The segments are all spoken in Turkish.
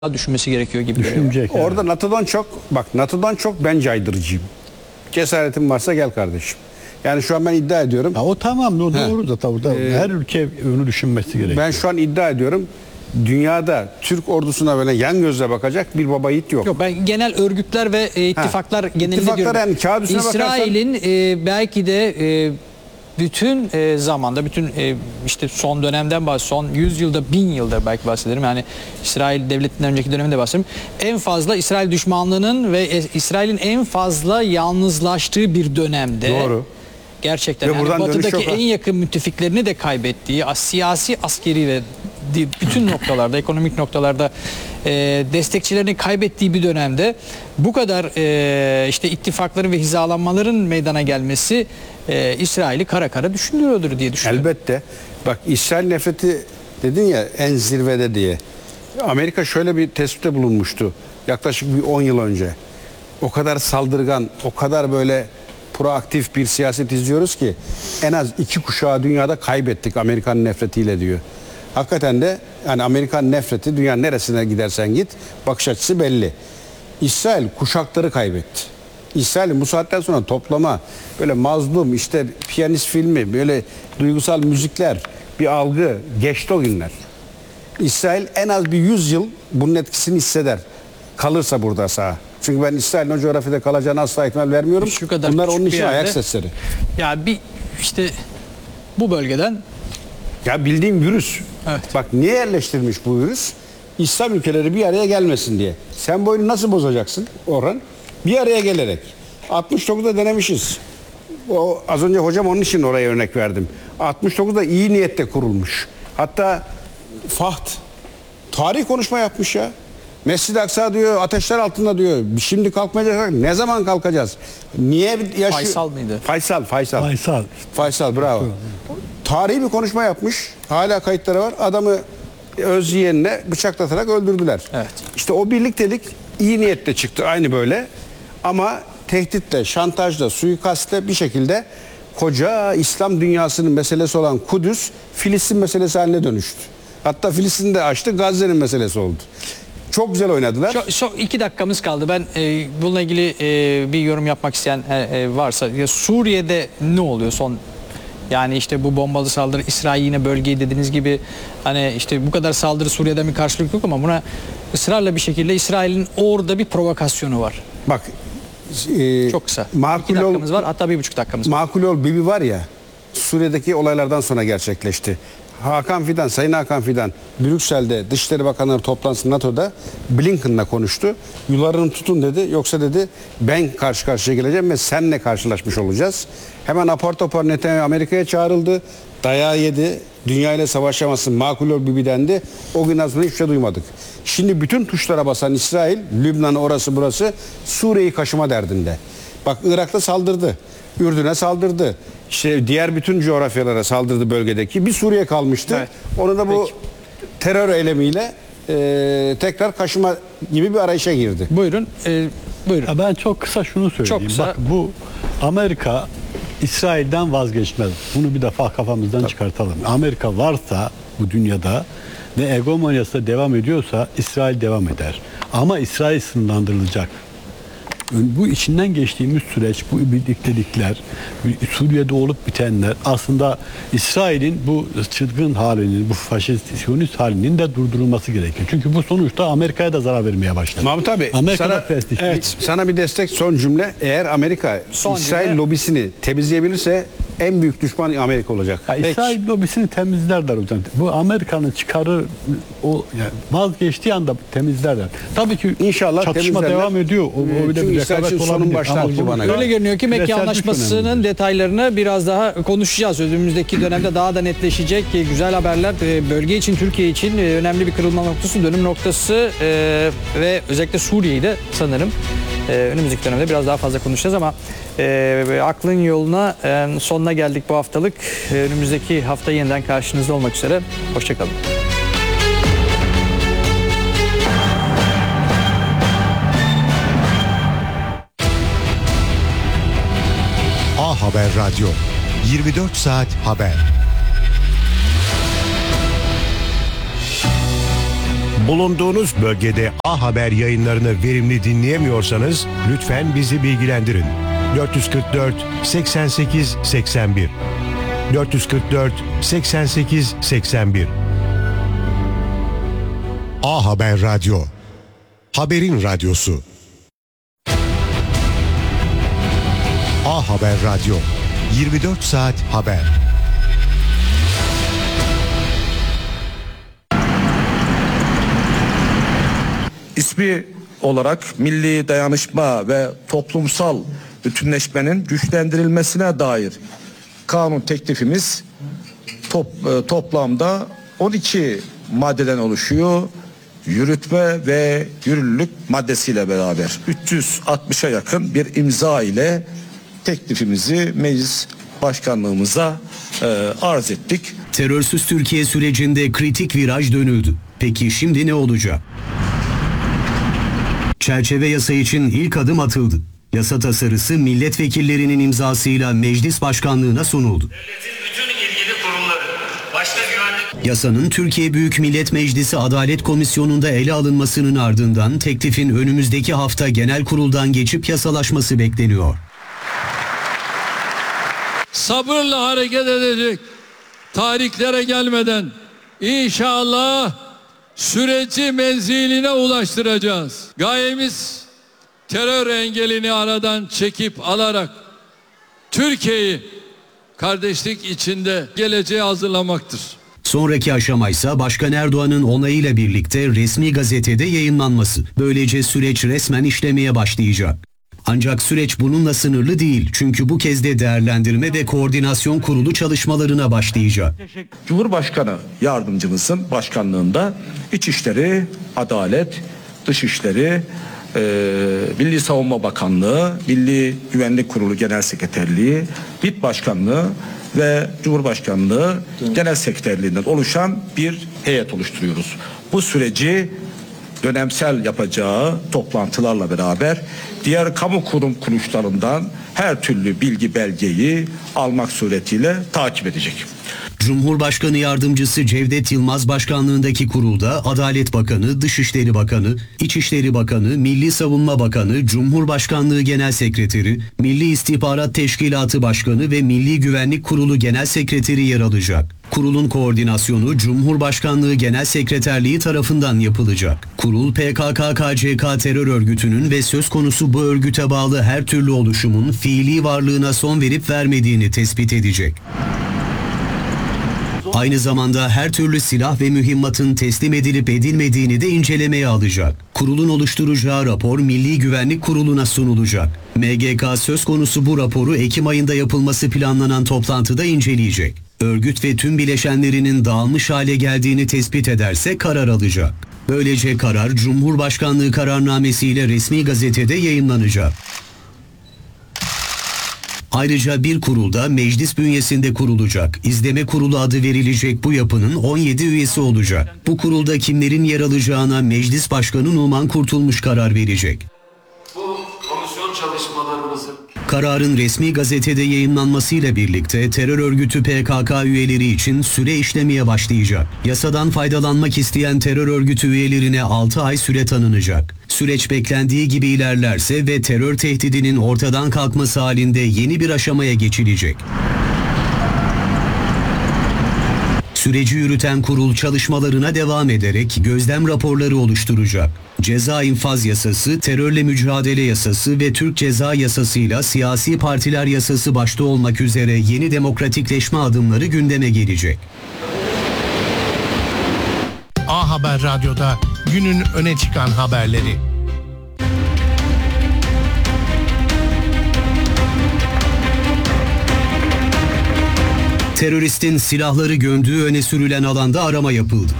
düşünmesi gerekiyor gibi. Düşünecek. Orada NATO'dan çok ben caydırıcıyım. Cesaretin varsa gel kardeşim. Yani şu an ben iddia ediyorum. Ya o tamam, o doğru da tabii. Her ülke onu düşünmesi gerekiyor. Ben şu an iddia ediyorum. Dünyada Türk ordusuna böyle yan gözle bakacak bir baba yiğit yok. Yok, ben genel örgütler ve ittifaklar genelinde İttifaklar diyorum. yani kağıt üstüne İsrail'in belki de bütün zamanda, bütün işte son dönemden son 100 yılda, 1000 yılda belki bahsederim. Yani İsrail devletinden önceki döneminde bahsederim. En fazla İsrail düşmanlığının ve İsrail'in en fazla yalnızlaştığı bir dönemde. Doğru. Gerçekten ve yani batıdaki en yok, yakın müttefiklerini de kaybettiği, siyasi, askeri ve bütün noktalarda, ekonomik noktalarda destekçilerini kaybettiği bir dönemde bu kadar işte ittifakların ve hizalanmaların meydana gelmesi İsrail'i kara kara düşündürüyordur diye düşünüyorum. Elbette. Bak, İsrail nefreti dedin ya en zirvede diye. Amerika şöyle bir tespitte bulunmuştu yaklaşık bir 10 yıl önce. O kadar saldırgan, o kadar böyle proaktif bir siyaset izliyoruz ki en az 2 kuşağı dünyada kaybettik Amerikan nefretiyle diyor. Hakikaten de yani Amerikan nefreti dünyanın neresine gidersen git bakış açısı belli. İsrail kuşakları kaybetti. İsrail'in bu saatten sonra toplama, böyle mazlum, işte piyanist filmi, böyle duygusal müzikler, bir algı geçti o günler. İsrail en az bir 100 yıl bunun etkisini hisseder. Kalırsa burada sağ. Çünkü ben İsrail'in o coğrafyada kalacağını asla ihtimal vermiyorum. Bunlar onun için ayak sesleri. Ya bir işte bu bölgeden. Ya bildiğim virüs. Evet. Bak niye yerleştirilmiş bu virüs? İslam ülkeleri bir araya gelmesin diye. Sen bu oyunu nasıl bozacaksın Orhan? Bir araya gelerek. 69'da denemişiz. O az önce hocam onun için oraya örnek verdim. 69'da iyi niyette kurulmuş. Hatta Fahd tarih konuşma yapmış ya. Mescid-i Aksa diyor ateşler altında diyor. Şimdi kalkmayacak. Ne zaman kalkacağız? Niye yaşıyor? Faysal mıydı? Faysal bravo. Tarihi bir konuşma yapmış. Hala kayıtları var. Adamı öz yeğenine bıçaklatarak öldürdüler. Evet. İşte o birliktelik iyi niyetle çıktı aynı böyle. Ama tehditle, şantajla, suikastle bir şekilde koca İslam dünyasının meselesi olan Kudüs, Filistin meselesi haline dönüştü. Hatta Filistin'i de açtı, Gazze'nin meselesi oldu. Çok güzel oynadılar. Çok 2 dakikamız kaldı. Ben bununla ilgili bir yorum yapmak isteyen varsa, ya Suriye'de ne oluyor son? Yani işte bu bombalı saldırı, İsrail yine bölgeyi dediğiniz gibi, hani işte bu kadar saldırı Suriye'den bir karşılık yok ama buna ısrarla bir şekilde İsrail'in orada bir provokasyonu var. Bak çok kısa. 2 dakikamız var, hatta 1,5 dakikamız var. Makul ol Bibi var ya, Suriye'deki olaylardan sonra gerçekleşti. Sayın Hakan Fidan Brüksel'de Dışişleri Bakanları toplantısı NATO'da Blinken'la konuştu. Yularını tutun dedi. Yoksa dedi ben karşı karşıya geleceğim ve seninle karşılaşmış olacağız. Hemen apar topar Netanyahu Amerika'ya çağrıldı. Dayağı yedi. Dünya ile savaşamazsın. Makul ol Bibi dendi. O gün aslında hiçbir şey duymadık. Şimdi bütün tuşlara basan İsrail, Lübnan orası burası, Suriye'yi kaşıma derdinde. Bak Irak'ta saldırdı. Ürdün'e saldırdı. İşte diğer bütün coğrafyalara saldırdı bölgedeki. Bir Suriye kalmıştı. Evet. Onu da bu terör eylemiyle tekrar kaşıma gibi bir arayışa girdi. Buyurun. Buyurun. Ya ben çok kısa şunu söyleyeyim. Çok kısa. Bak, bu Amerika İsrail'den vazgeçmez. Bunu bir defa kafamızdan çıkartalım. Amerika varsa bu dünyada ve hegemonyası da devam ediyorsa İsrail devam eder. Ama İsrail sınırlandırılacak. Bu içinden geçtiğimiz süreç, bu birliktelikler, Suriye'de olup bitenler aslında İsrail'in bu çılgın halinin, bu faşist, siyonist halinin de durdurulması gerekiyor. Çünkü bu sonuçta Amerika'ya da zarar vermeye başladı. Mahmut abi, sana bir destek, son cümle. Eğer Amerika İsrail lobisini temizleyebilirse en büyük düşman Amerika olacak. İsrail lobisini temizlerler hocam. Bu Amerika'nın çıkarı vazgeçtiği anda temizlerler. Tabii ki İnşallah çatışma devam ediyor. Öyle bir rekabet olabilir. Başlangıcı bana göre. Öyle görünüyor ki Mekke Anlaşması'nın detaylarını biraz daha konuşacağız. Önümüzdeki dönemde daha da netleşecek güzel haberler. Bölge için, Türkiye için önemli bir kırılma noktası, dönüm noktası ve özellikle Suriye'yi de sanırım önümüzdeki dönemde biraz daha fazla konuşacağız ama aklın yoluna sonuna geldik bu haftalık. Önümüzdeki hafta yeniden karşınızda olmak üzere. Hoşçakalın. A Haber Radyo, 24 saat haber. Bulunduğunuz bölgede A Haber yayınlarını verimli dinleyemiyorsanız lütfen bizi bilgilendirin. 444 88 81 444 88 81 A Haber Radyo. Haberin radyosu. A Haber Radyo. 24 saat haber. İsmi olarak milli dayanışma ve toplumsal bütünleşmenin güçlendirilmesine dair kanun teklifimiz toplamda 12 maddeden oluşuyor. Yürütme ve yürürlülük maddesiyle beraber 360'a yakın bir imza ile teklifimizi meclis başkanlığımıza arz ettik. Terörsüz Türkiye sürecinde kritik viraj dönüldü. Peki şimdi ne olacak? Çerçeve yasa için ilk adım atıldı. Yasa tasarısı milletvekillerinin imzasıyla meclis başkanlığına sunuldu. Devletin bütün ilgili kurumları, başta güvenlik... Yasanın Türkiye Büyük Millet Meclisi Adalet Komisyonu'nda ele alınmasının ardından teklifin önümüzdeki hafta genel kuruldan geçip yasalaşması bekleniyor. Sabırla hareket edecek, tarihlere gelmeden inşallah süreci menziline ulaştıracağız. Gayemiz terör engelini aradan çekip alarak Türkiye'yi kardeşlik içinde geleceğe hazırlamaktır. Sonraki aşamaysa Başkan Erdoğan'ın onayıyla birlikte resmi gazetede yayınlanması. Böylece süreç resmen işlemeye başlayacak. Ancak süreç bununla sınırlı değil. Çünkü bu kez de değerlendirme ve koordinasyon kurulu çalışmalarına başlayacak. Cumhurbaşkanı yardımcımızın başkanlığında İçişleri, Adalet, Dışişleri, Milli Savunma Bakanlığı, Milli Güvenlik Kurulu Genel Sekreterliği, MİT Başkanlığı ve Cumhurbaşkanlığı Genel Sekreterliğinden oluşan bir heyet oluşturuyoruz. Bu süreci dönemsel yapacağı toplantılarla beraber diğer kamu kurum kuruluşlarından her türlü bilgi belgeyi almak suretiyle takip edecek. Cumhurbaşkanı Yardımcısı Cevdet Yılmaz başkanlığındaki kurulda Adalet Bakanı, Dışişleri Bakanı, İçişleri Bakanı, Milli Savunma Bakanı, Cumhurbaşkanlığı Genel Sekreteri, Milli İstihbarat Teşkilatı Başkanı ve Milli Güvenlik Kurulu Genel Sekreteri yer alacak. Kurulun koordinasyonu Cumhurbaşkanlığı Genel Sekreterliği tarafından yapılacak. Kurul PKK-KCK terör örgütünün ve söz konusu bu örgüte bağlı her türlü oluşumun fiili varlığına son verip vermediğini tespit edecek. Aynı zamanda her türlü silah ve mühimmatın teslim edilip edilmediğini de incelemeye alacak. Kurulun oluşturacağı rapor Milli Güvenlik Kurulu'na sunulacak. MGK söz konusu bu raporu Ekim ayında yapılması planlanan toplantıda inceleyecek. Örgüt ve tüm bileşenlerinin dağılmış hale geldiğini tespit ederse karar alacak. Böylece karar Cumhurbaşkanlığı kararnamesiyle resmi gazetede yayınlanacak. Ayrıca bir kurulda meclis bünyesinde kurulacak. İzleme Kurulu adı verilecek bu yapının 17 üyesi olacak. Bu kurulda kimlerin yer alacağına Meclis Başkanı Numan Kurtulmuş karar verecek. Bu komisyon çalışmalarımızın Kararın resmi gazetede yayınlanmasıyla birlikte terör örgütü PKK üyeleri için süre işlemeye başlayacak. Yasadan faydalanmak isteyen terör örgütü üyelerine 6 ay süre tanınacak. Süreç beklendiği gibi ilerlerse ve terör tehdidinin ortadan kalkması halinde yeni bir aşamaya geçilecek. Süreci yürüten kurul çalışmalarına devam ederek gözlem raporları oluşturacak. Ceza infaz yasası, terörle mücadele yasası ve Türk Ceza Yasası'yla siyasi partiler yasası başta olmak üzere yeni demokratikleşme adımları gündeme gelecek. A Haber Radyo'da günün öne çıkan haberleri. Teröristin silahları gömdüğü öne sürülen alanda arama yapıldı.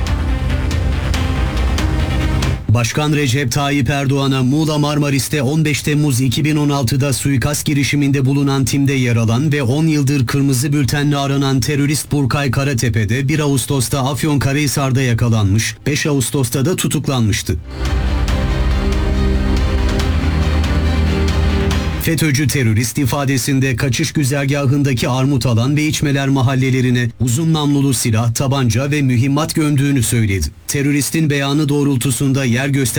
Başkan Recep Tayyip Erdoğan'a Muğla Marmaris'te 15 Temmuz 2016'da suikast girişiminde bulunan timde yer alan ve 10 yıldır kırmızı bültenle aranan terörist Burkay Karatepe'de 1 Ağustos'ta Afyonkarahisar'da yakalanmış, 5 Ağustos'ta da tutuklanmıştı. FETÖ'cü terörist ifadesinde kaçış güzergahındaki Armutalan ve İçmeler mahallelerine uzun namlulu silah, tabanca ve mühimmat gömdüğünü söyledi. Teröristin beyanı doğrultusunda yer gösteren